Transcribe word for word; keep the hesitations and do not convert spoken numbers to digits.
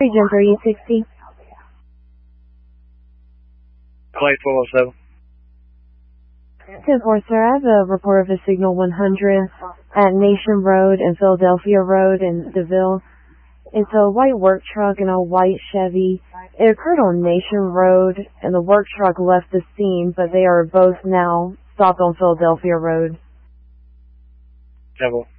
Region three sixty. Clay four oh seven. ten four, sir, I have a report of a signal one hundred at Nation Road and Philadelphia Road in DeVille. It's a white work truck and a white Chevy. It occurred on Nation Road, and the work truck left the scene, but they are both now stopped on Philadelphia Road. ten four.